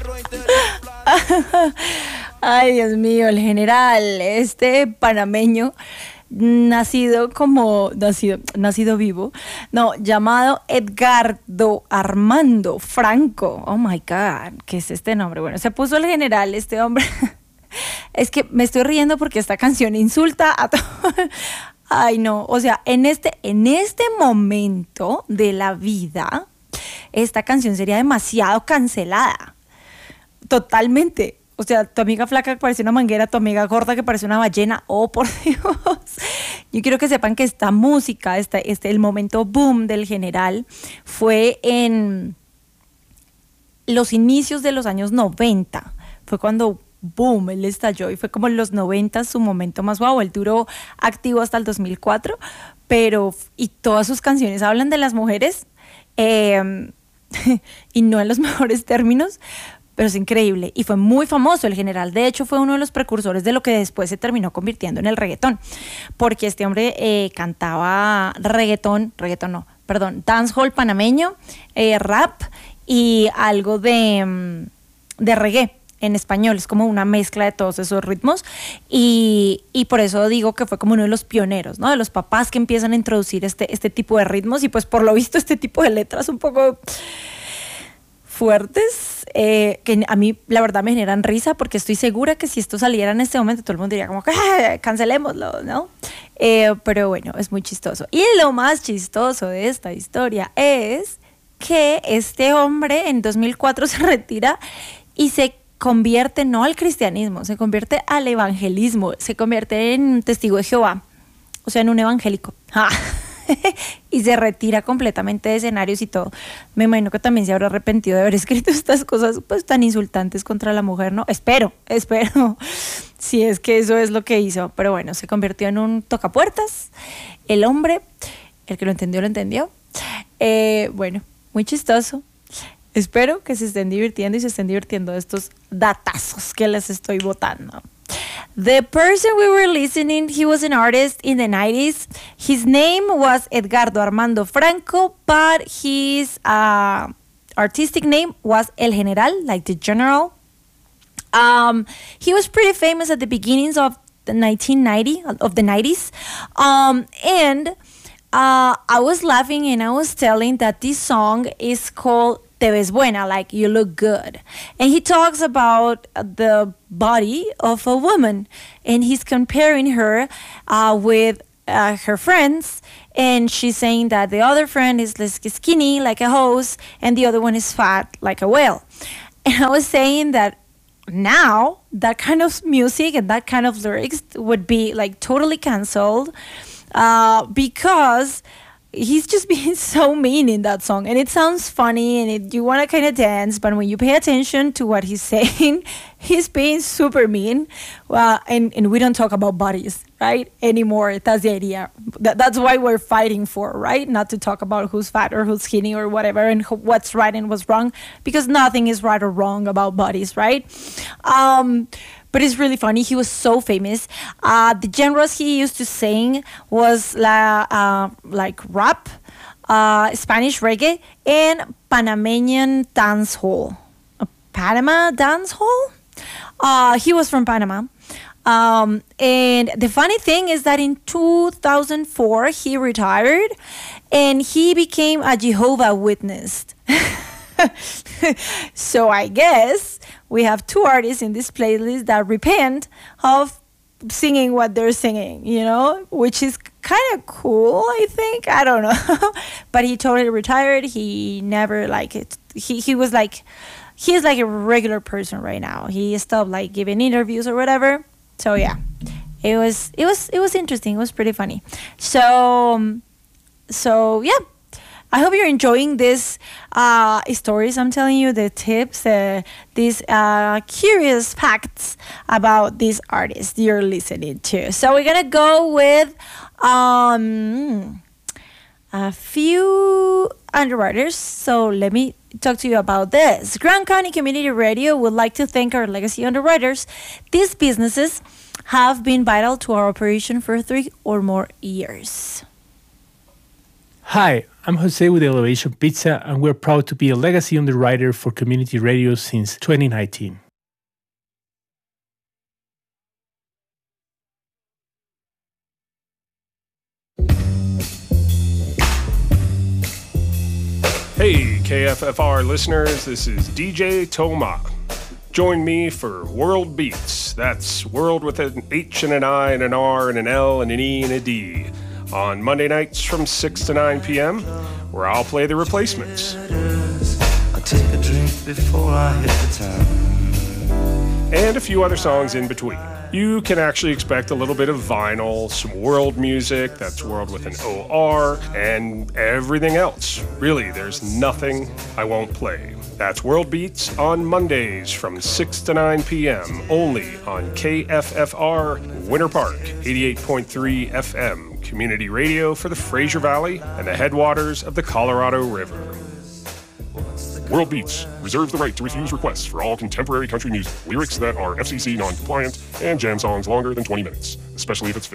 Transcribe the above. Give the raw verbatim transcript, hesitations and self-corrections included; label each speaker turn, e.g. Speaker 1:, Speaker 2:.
Speaker 1: Ay, Dios mío, el general, este panameño, nacido como, nacido, nacido vivo, no, llamado Edgardo Armando Franco. Oh my God, ¿qué es este nombre? Bueno, se puso el general, este hombre. Es que me estoy riendo porque esta canción insulta a todo. Ay, no, o sea, en este, en este momento de la vida, esta canción sería demasiado cancelada. Totalmente. O sea, tu amiga flaca que parece una manguera, tu amiga gorda que parece una ballena. Oh, por Dios. Yo quiero que sepan que esta música, este, este, el momento boom del general, fue en los inicios de los años noventa. Fue cuando, boom, él estalló y fue como en los noventa su momento más guau. Él duró activo hasta el dos mil cuatro, pero, y todas sus canciones hablan de las mujeres, eh, y no en los mejores términos, pero es increíble y fue muy famoso. El general, de hecho, fue uno de los precursores de lo que después se terminó convirtiendo en el reggaetón, porque este hombre eh, cantaba reggaetón, reggaetón no, perdón, dancehall panameño, eh, rap y algo de, de reggae en español. Es como una mezcla de todos esos ritmos y, y por eso digo que fue como uno de los pioneros, ¿no? De los papás que empiezan a introducir este, este tipo de ritmos y pues por lo visto este tipo de letras un poco fuertes, eh, que a mí la verdad me generan risa porque estoy segura que si esto saliera en este momento todo el mundo diría como que ¡ah, cancelémoslo!, ¿no? Eh, pero bueno, es muy chistoso. Y lo más chistoso de esta historia es que este hombre en dos mil cuatro se retira y se convierte no al cristianismo, se convierte al evangelismo, se convierte en testigo de Jehová, o sea, en un evangélico. Y se retira completamente de escenarios y todo. Me imagino que también se habrá arrepentido de haber escrito estas cosas pues tan insultantes contra la mujer, ¿no? Espero, espero, si es que eso es lo que hizo. Pero bueno, se convirtió en un tocapuertas. El hombre, el que lo entendió, lo entendió. Eh, bueno, muy chistoso. Espero que se estén divirtiendo y se estén divirtiendo de estos datazos que les estoy botando. The person we were listening, he was an artist in the nineties. His name was Edgardo Armando Franco, but his uh, artistic name was El General, like the general. Um, he was pretty famous at the beginnings of the nineteen ninety, of the nineties. Um, and uh, I was laughing and I was telling that this song is called Te ves buena, like you look good. And he talks about the body of a woman and he's comparing her uh, with uh, her friends, and she's saying that the other friend is less skinny like a hose and the other one is fat like a whale. And I was saying that now that kind of music and that kind of lyrics would be like totally canceled uh, because he's just being so mean in that song, and it sounds funny and it, you want to kind of dance, but when you pay attention to what he's saying, he's being super mean. Well, and, and we don't talk about bodies, right, anymore. That's the idea. That, that's why we're fighting for, right, not to talk about who's fat or who's skinny or whatever and who, what's right and what's wrong, because nothing is right or wrong about bodies, right? Um, But it's really funny. He was so famous. Uh, the genres he used to sing was la, uh, like rap, uh, Spanish reggae, and Panamanian dancehall. Uh, Panama dancehall? Uh, he was from Panama. Um, and the funny thing is that in two thousand four, he retired and he became a Jehovah's Witness. So I guess we have two artists in this playlist that repent of singing what they're singing, you know, which is kind of cool, I think. I don't know. But he totally retired. He never like it. He, he was like, he's like a regular person right now. He stopped like giving interviews or whatever. So yeah, it was, it was, it was interesting. It was pretty funny. So, so yeah. I hope you're enjoying these uh, stories. I'm telling you the tips, uh, these uh, curious facts about these artists you're listening to. So we're going to go with um, a few underwriters. So let me talk to you about this. Grand County Community Radio would like to thank our legacy underwriters. These businesses have been vital to our operation for three or more years.
Speaker 2: Hi, I'm Jose with Elevation Pizza, and we're proud to be a legacy underwriter for community radio since twenty nineteen.
Speaker 3: Hey, K F F R listeners, this is D J Toma. Join me for World Beats. That's World with an H and an I and an R and an L and an E and a D. On Monday nights from six to nine p.m., where I'll play the replacements.
Speaker 4: I take a drink before I hit the town.
Speaker 3: And a few other songs in between. You can actually expect a little bit of vinyl, some world music, that's world with an O R, and everything else. Really, there's nothing I won't play. That's World Beats on Mondays from six to nine p.m. only on K F F R Winter Park, eighty-eight point three F M, community radio for the Fraser Valley and the headwaters of the Colorado River.
Speaker 5: World Beats reserves the right to refuse requests for all contemporary country music, lyrics that are F C C non-compliant, and jam songs longer than twenty minutes, especially if it's